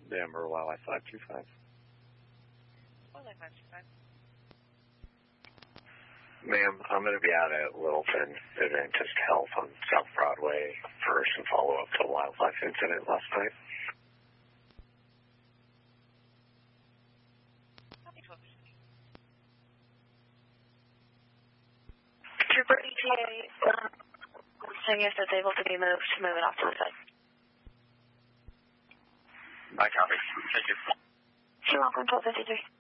Amber Wildlife 525. Wildlife 525. Ma'am, I'm going to be out at Littleton Adventist Health on South Broadway for some follow-up to the wildlife incident last night. Trooper ETA saying if it's able to be moved, move it off to the side. I copy. Thank you. You're welcome, 1253.